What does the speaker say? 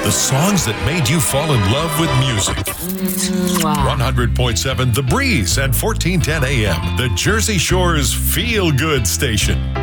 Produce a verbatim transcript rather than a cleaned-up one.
The songs that made you fall in love with music. one hundred point seven The Breeze at fourteen ten A M. The Jersey Shore's feel-good station.